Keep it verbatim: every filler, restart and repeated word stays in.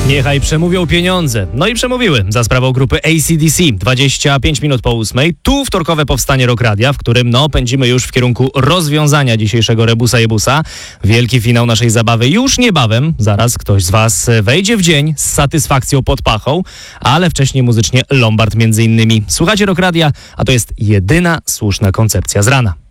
Niechaj przemówią pieniądze. No i przemówiły za sprawą grupy A C D C. dwadzieścia pięć minut po ósmej. Tu wtorkowe powstanie Rock Radia, w którym no pędzimy już w kierunku rozwiązania dzisiejszego rebusa jebusa. Wielki finał naszej zabawy już niebawem. Zaraz ktoś z was wejdzie w dzień z satysfakcją pod pachą, ale wcześniej muzycznie Lombard między innymi. Słuchacie Rock Radia, a to jest jedyna słuszna koncepcja z rana.